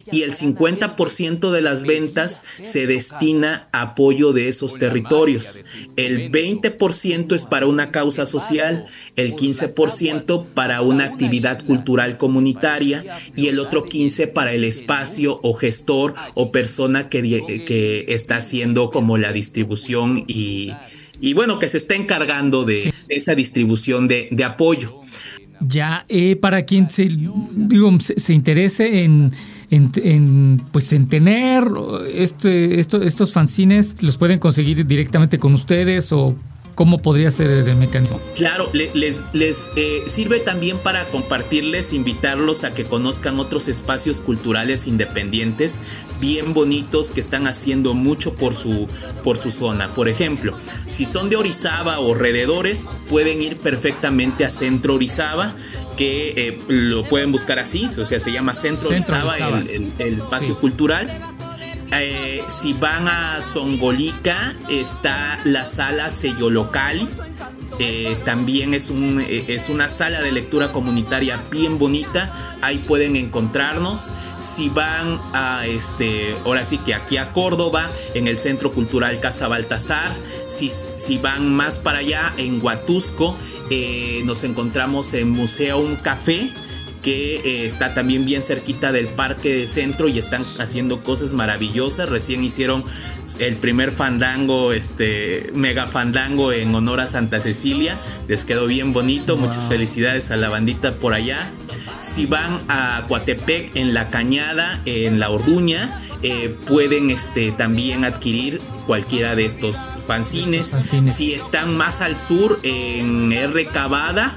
y el 50% de las ventas se destina a apoyo de esos territorios. El 20% es para una causa social, el 15% para una actividad cultural comunitaria y el otro 15% para el espacio o gestor o persona que está haciendo como la distribución y bueno, que se está encargando de esa distribución de apoyo. Ya, para quien se interese pues en tener estos fanzines, ¿los pueden conseguir directamente con ustedes o cómo podría ser el mecanismo? Claro, les sirve también para compartirles, invitarlos a que conozcan otros espacios culturales independientes bien bonitos que están haciendo mucho por su zona. Por ejemplo, si son de Orizaba o alrededores, pueden ir perfectamente a Centro Orizaba, que lo pueden buscar así, o sea, se llama Centro Orizaba, el espacio cultural. Si van a Zongolica, está la sala Seyolocali. También es una sala de lectura comunitaria bien bonita. Ahí pueden encontrarnos. Si van a ahora sí que aquí a Córdoba, en el Centro Cultural Casa Baltasar. Si van más para allá, en Huatusco, nos encontramos en Museum Café, que está también bien cerquita del Parque de Centro y están haciendo cosas maravillosas. Recién hicieron el primer fandango, mega fandango en honor a Santa Cecilia. Les quedó bien bonito. Wow. Muchas felicidades a la bandita por allá. Si van a Coatepec, en La Cañada, en La Orduña, pueden también adquirir cualquiera de estos fanzines. Si están más al sur, en R. Cavada,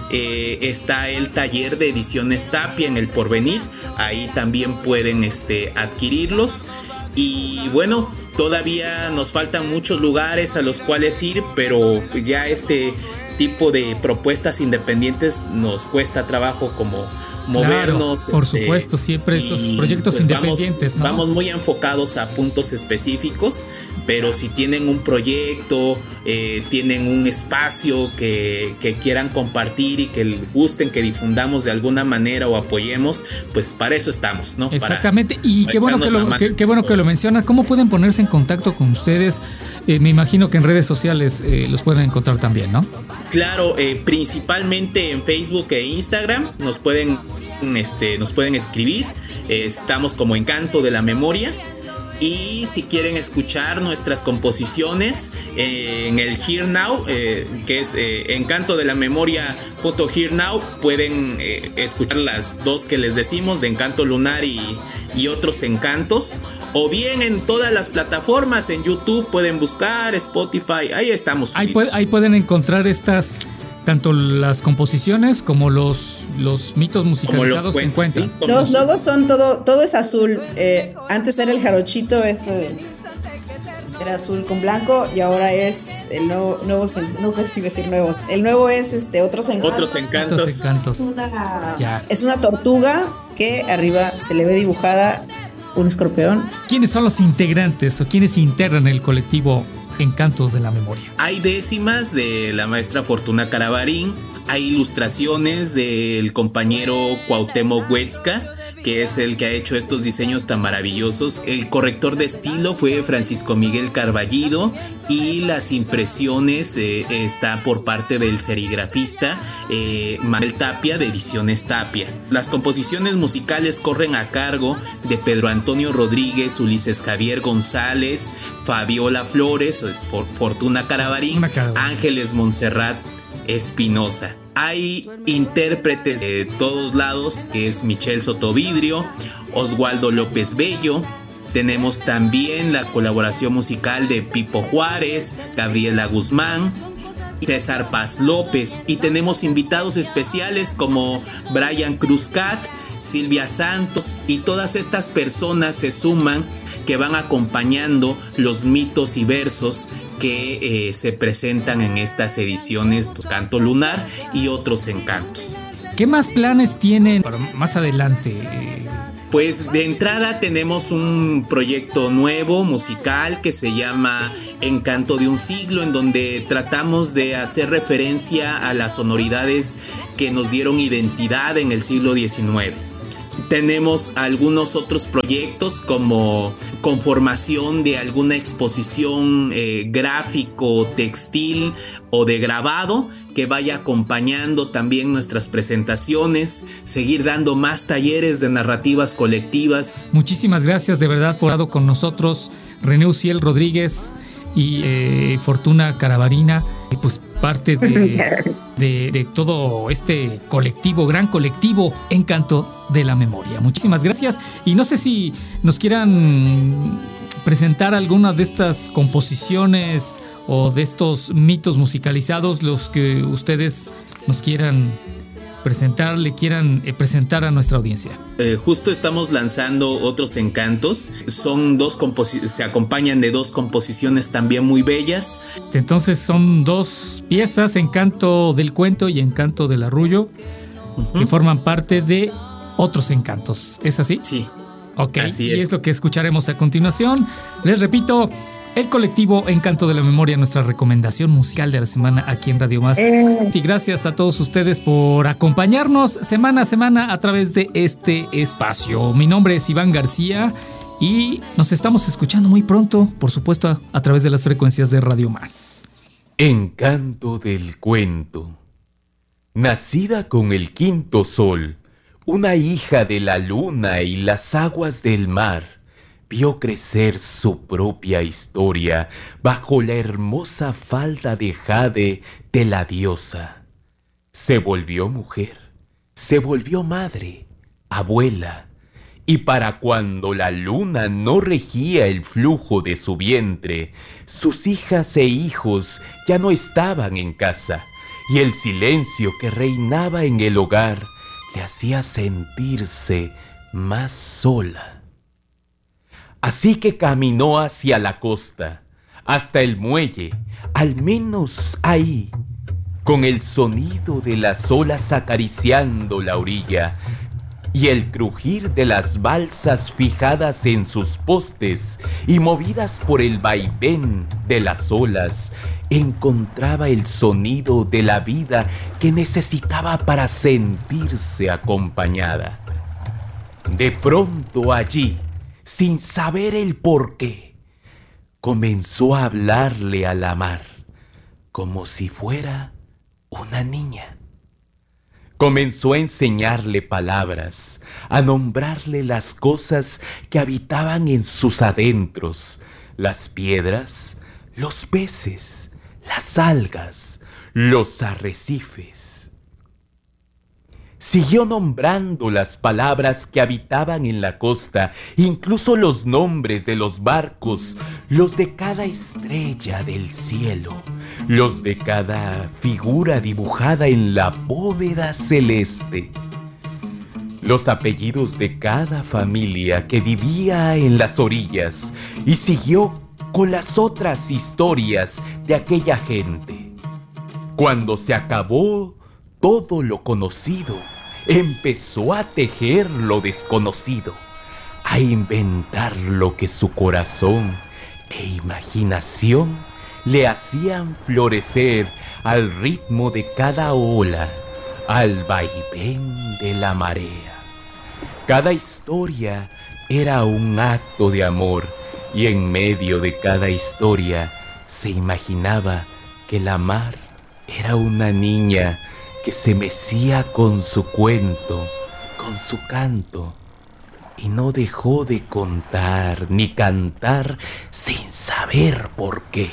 está el taller de ediciones Tapia en El Porvenir. Ahí también pueden adquirirlos. Y bueno, todavía nos faltan muchos lugares a los cuales ir, pero ya este tipo de propuestas independientes nos cuesta trabajo como movernos. Claro, por supuesto, siempre estos proyectos pues independientes, vamos muy enfocados a puntos específicos, pero si tienen un proyecto, tienen un espacio que quieran compartir y que les gusten, que difundamos de alguna manera o apoyemos, pues para eso estamos, ¿no? Exactamente, y qué bueno que lo mencionas. ¿Cómo pueden ponerse en contacto con ustedes? Me imagino que en redes sociales los pueden encontrar también, ¿no? Claro, principalmente en Facebook e Instagram nos pueden escribir. Estamos como Encanto de la Memoria. Y si quieren escuchar nuestras composiciones en el Here Now, que es Encanto de la Memoria.Here Now, pueden escuchar las dos que les decimos, de Encanto Lunar y otros encantos. O bien en todas las plataformas, en YouTube pueden buscar, Spotify, ahí estamos. Ahí pueden encontrar tanto las composiciones como los mitos musicalizados se encuentran. Sí, los logos son todo es azul. Antes era el jarochito era azul con blanco y ahora es el nuevo no casi iba a decir nuevos. El nuevo es Otros Encantos. Es una tortuga que arriba se le ve dibujada un escorpión. ¿Quiénes son los integrantes o quiénes integran el colectivo Encantos de la Memoria? Hay décimas de la maestra Fortuna Caravarín, hay ilustraciones del compañero Cuauhtémoc Huetzca, que es el que ha hecho estos diseños tan maravillosos. El corrector de estilo fue Francisco Miguel Carballido y las impresiones está por parte del serigrafista Manuel Tapia, de Ediciones Tapia. Las composiciones musicales corren a cargo de Pedro Antonio Rodríguez, Ulises Javier González, Fabiola Flores, Fortuna Caravarín, Ángeles Montserrat Espinosa. Hay intérpretes de todos lados, que es Michelle Sotovidrio, Oswaldo López Bello. Tenemos también la colaboración musical de Pipo Juárez, Gabriela Guzmán, César Paz López. Y tenemos invitados especiales como Brian Cruzcat, Silvia Santos, y todas estas personas se suman, que van acompañando los mitos y versos que se presentan en estas ediciones de Canto Lunar y Otros Encantos. ¿Qué más planes tienen para más adelante? Pues de entrada tenemos un proyecto nuevo musical que se llama Encanto de un Siglo, en donde tratamos de hacer referencia a las sonoridades que nos dieron identidad en el siglo XIX. Tenemos algunos otros proyectos como conformación de alguna exposición gráfico, textil o de grabado que vaya acompañando también nuestras presentaciones, seguir dando más talleres de narrativas colectivas. Muchísimas gracias de verdad por haber estado con nosotros, René Uciel Rodríguez y Fortuna Carabarina, pues parte de todo este colectivo, gran colectivo Encanto de la Memoria. Muchísimas gracias, y no sé si nos quieran presentar alguna de estas composiciones o de estos mitos musicalizados, los que ustedes nos quieran presentar, le quieran presentar a nuestra audiencia. Justo estamos lanzando otros encantos. Son se acompañan de 2 composiciones también muy bellas. Entonces son 2 piezas, Encanto del Cuento y Encanto del Arrullo, que forman parte de otros encantos. ¿Es así? Sí. Ok, así y es lo que escucharemos a continuación. Les repito, el colectivo Encanto de la Memoria, nuestra recomendación musical de la semana aquí en Radio Más. Y gracias a todos ustedes por acompañarnos semana a semana a través de este espacio. Mi nombre es Iván García y nos estamos escuchando muy pronto, por supuesto, a través de las frecuencias de Radio Más. Encanto del Cuento. Nacida con el quinto sol, una hija de la luna y las aguas del mar, vio crecer su propia historia bajo la hermosa falda de jade de la diosa. Se volvió mujer, se volvió madre, abuela, y para cuando la luna no regía el flujo de su vientre, sus hijas e hijos ya no estaban en casa, y el silencio que reinaba en el hogar le hacía sentirse más sola. Así que caminó hacia la costa, hasta el muelle, al menos ahí, con el sonido de las olas acariciando la orilla y el crujir de las balsas fijadas en sus postes y movidas por el vaivén de las olas, encontraba el sonido de la vida que necesitaba para sentirse acompañada. De pronto allí, sin saber el porqué, comenzó a hablarle a la mar, como si fuera una niña. Comenzó a enseñarle palabras, a nombrarle las cosas que habitaban en sus adentros, las piedras, los peces, las algas, los arrecifes. Siguió nombrando las palabras que habitaban en la costa, incluso los nombres de los barcos, los de cada estrella del cielo, los de cada figura dibujada en la bóveda celeste, los apellidos de cada familia que vivía en las orillas, y siguió con las otras historias de aquella gente. Cuando se acabó todo lo conocido, empezó a tejer lo desconocido, a inventar lo que su corazón e imaginación le hacían florecer al ritmo de cada ola, al vaivén de la marea. Cada historia era un acto de amor, y en medio de cada historia se imaginaba que la mar era una niña que se mecía con su cuento, con su canto, y no dejó de contar ni cantar sin saber por qué.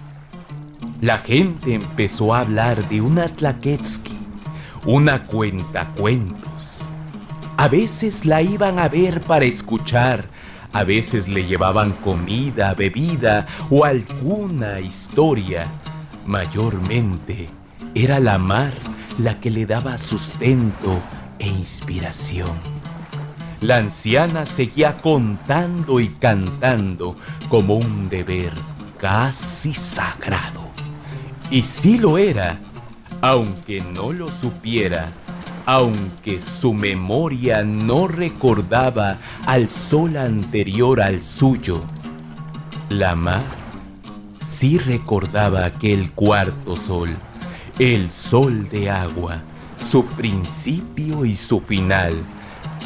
La gente empezó a hablar de una Tlaquetzki, una cuentacuentos. A veces la iban a ver para escuchar, a veces le llevaban comida, bebida o alguna historia. Mayormente era la mar la que le daba sustento e inspiración. La anciana seguía contando y cantando como un deber casi sagrado. Y sí lo era, aunque no lo supiera, aunque su memoria no recordaba al sol anterior al suyo. La mar sí recordaba aquel cuarto sol, el sol de agua, su principio y su final,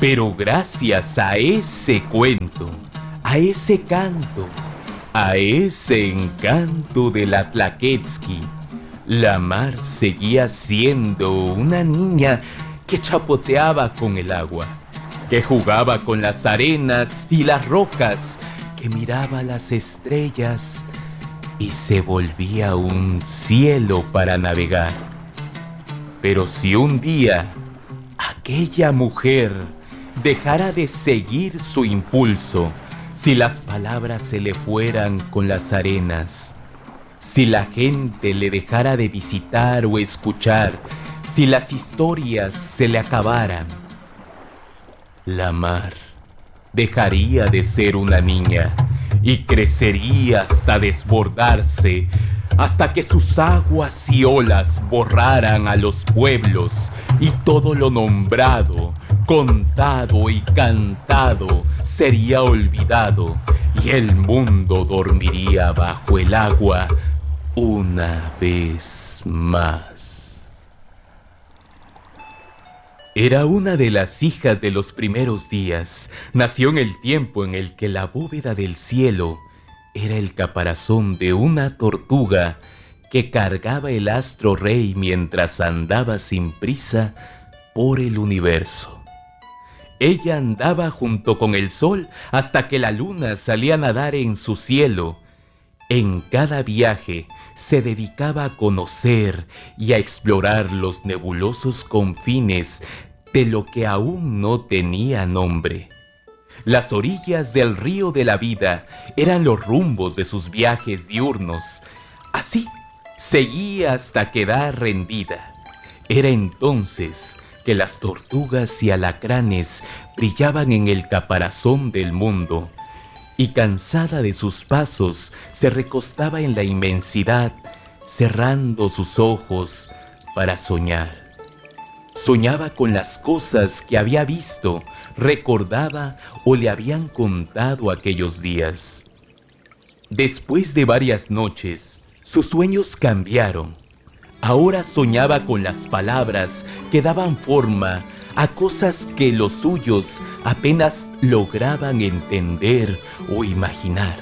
Pero gracias a ese cuento, a ese canto, a ese encanto de la Tlaquetzki, la Mar seguía siendo una niña que chapoteaba con el agua, que jugaba con las arenas y las rocas, que miraba las estrellas y se volvía un cielo para navegar. Pero si un día aquella mujer dejara de seguir su impulso, si las palabras se le fueran con las arenas, si la gente le dejara de visitar o escuchar, si las historias se le acabaran, la Mar dejaría de ser una niña y crecería hasta desbordarse, hasta que sus aguas y olas borraran a los pueblos y todo lo nombrado, contado y cantado sería olvidado y el mundo dormiría bajo el agua una vez más. Era una de las hijas de los primeros días. Nació en el tiempo en el que la bóveda del cielo era el caparazón de una tortuga que cargaba el astro rey mientras andaba sin prisa por el universo. Ella andaba junto con el sol hasta que la luna salía a nadar en su cielo. En cada viaje se dedicaba a conocer y a explorar los nebulosos confines de lo que aún no tenía nombre. Las orillas del río de la vida eran los rumbos de sus viajes diurnos. Así seguía hasta quedar rendida. Era entonces que las tortugas y alacranes brillaban en el caparazón del mundo, y cansada de sus pasos se recostaba en la inmensidad, cerrando sus ojos para soñar. Soñaba con las cosas que había visto, recordaba o le habían contado aquellos días. Después de varias noches, sus sueños cambiaron. Ahora soñaba con las palabras que daban forma a cosas que los suyos apenas lograban entender o imaginar.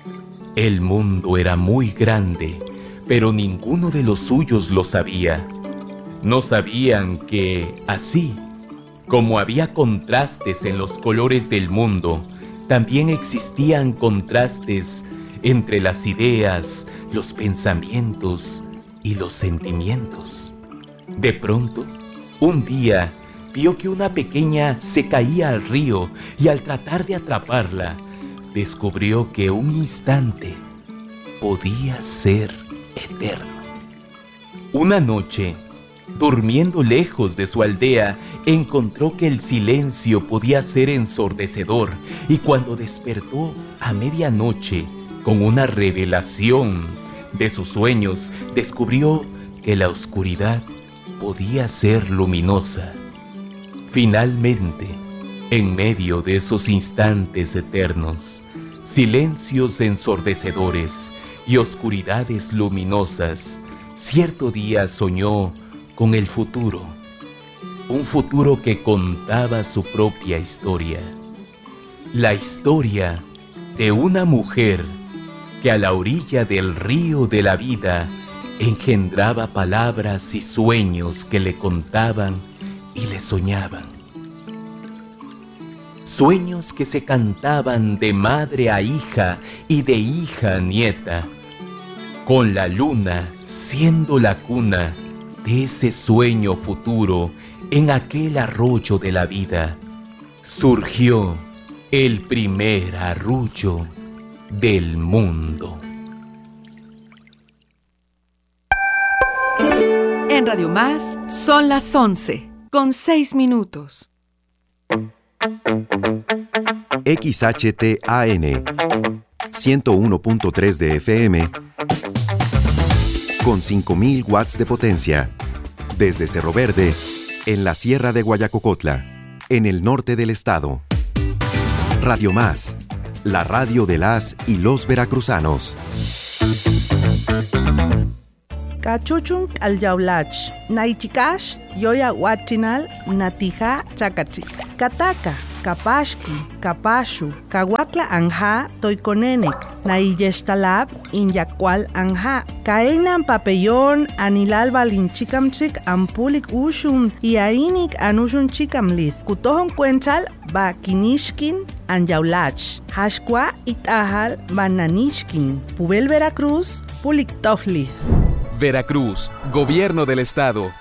El mundo era muy grande, pero ninguno de los suyos lo sabía. No sabían que, así como había contrastes en los colores del mundo, también existían contrastes entre las ideas, los pensamientos y los sentimientos. De pronto, un día, vio que una pequeña se caía al río y al tratar de atraparla, descubrió que un instante podía ser eterno. Una noche, durmiendo lejos de su aldea, encontró que el silencio podía ser ensordecedor, y cuando despertó a medianoche con una revelación de sus sueños, descubrió que la oscuridad podía ser luminosa. Finalmente, en medio de esos instantes eternos, silencios ensordecedores y oscuridades luminosas, cierto día soñó con el futuro, un futuro que contaba su propia historia, la historia de una mujer que a la orilla del río de la vida engendraba palabras y sueños que le contaban y le soñaban. Sueños que se cantaban de madre a hija y de hija a nieta, con la luna siendo la cuna de ese sueño futuro. En aquel arroyo de la vida surgió el primer arrullo del mundo. En Radio Más son las 11:06. XHTAN 101.3 de FM con 5.000 watts de potencia. Desde Cerro Verde, en la Sierra de Guayacocotla, en el norte del estado. Radio Más, la radio de las y los veracruzanos. Cachuchun alyaulach. Naichikash, yoya huachinal, natija chakachik. Kataka, kapashki, kapashu, kawakla anja, toikonenek, naiyestalab, inyakwal anja. Kainan papellón, anilal balinchikamchik, ampulik ushun, iainik anushun chikamlith. Kutohon cuenchal, ba kinishkin, anyaulach. Hashkwa itahal, bananishkin. Pubel Veracruz, pulik tofli. Veracruz, Gobierno del Estado.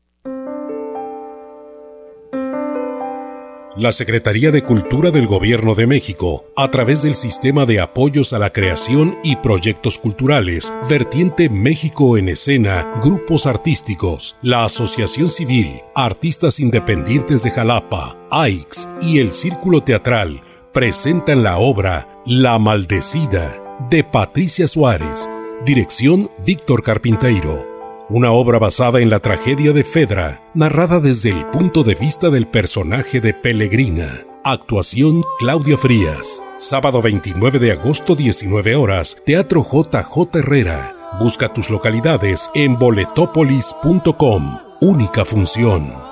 La Secretaría de Cultura del Gobierno de México, a través del Sistema de Apoyos a la Creación y Proyectos Culturales, Vertiente México en Escena, Grupos Artísticos, la Asociación Civil, Artistas Independientes de Jalapa, AIX y el Círculo Teatral, presentan la obra La Maldecida, de Patricia Suárez, dirección Víctor Carpinteiro. Una obra basada en la tragedia de Fedra, narrada desde el punto de vista del personaje de Pelegrina. Actuación Claudia Frías. Sábado 29 de agosto, 19 horas, Teatro JJ Herrera. Busca tus localidades en boletopolis.com. Única función.